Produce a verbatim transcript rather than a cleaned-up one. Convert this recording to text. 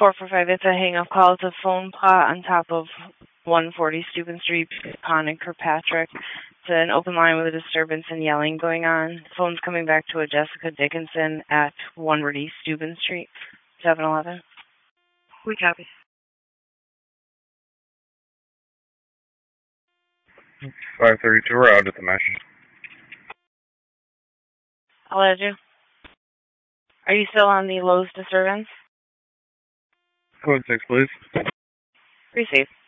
four four five, it's a hang-up call. It's a phone plot on top of one forty Steuben Street, Pond and Kirkpatrick. It's an open line with a disturbance and yelling going on. The phone's coming back to a Jessica Dickinson at one forty Steuben Street, seven eleven. We copy. five thirty-two, we're out at the mesh. I'll add you. Are you still on the Lowe's disturbance? Code six, please. Receive.